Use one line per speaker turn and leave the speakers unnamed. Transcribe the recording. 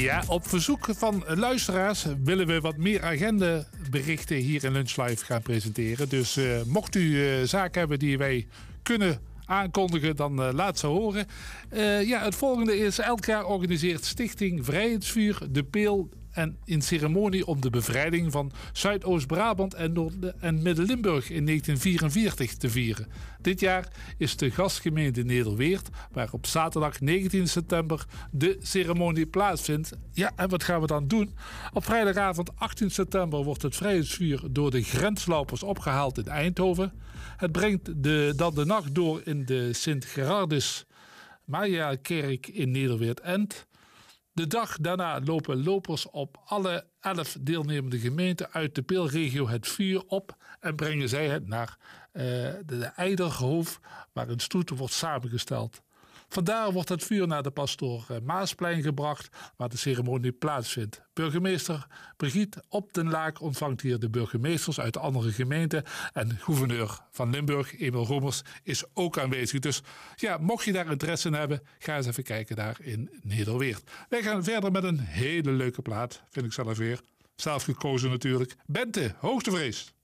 Ja, op verzoek van luisteraars willen we wat meer agendaberichten hier in Lunch Live gaan presenteren. Dus mocht u zaken hebben die wij kunnen aankondigen, dan laat ze horen. Het volgende is: elk jaar organiseert Stichting Vrijheidsvuur de Peel en in ceremonie om de bevrijding van Zuidoost-Brabant en Midden-Limburg in 1944 te vieren. Dit jaar is de gastgemeente Nederweert, waar op zaterdag 19 september de ceremonie plaatsvindt. Ja, en wat gaan we dan doen? Op vrijdagavond 18 september wordt het Vrijheidsvuur door de grenslopers opgehaald in Eindhoven. Het brengt dan de nacht door in de Sint-Gerardus Mariakerk in Nederweert-End. De dag daarna lopen lopers op alle 11 deelnemende gemeenten uit de Peelregio het vuur op en brengen zij het naar de Eiderhof, waar een stoet wordt samengesteld. Vandaar wordt het vuur naar de Pastoor Maasplein gebracht, waar de ceremonie plaatsvindt. Burgemeester Brigitte Op den Laak ontvangt hier de burgemeesters uit de andere gemeenten. En gouverneur van Limburg, Emil Roemers, is ook aanwezig. Dus ja, mocht je daar interesse in hebben, ga eens even kijken daar in Nederweert. Wij gaan verder met een hele leuke plaat, vind ik zelf weer. Zelf gekozen natuurlijk. Bente, Hoogtevrees.